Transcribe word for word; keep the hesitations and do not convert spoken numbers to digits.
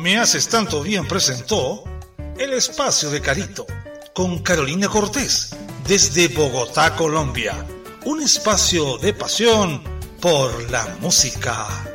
Me Haces Tanto Bien presentó El Espacio de Carito con Carolina Cortés desde Bogotá, Colombia. Un espacio de pasión por la música.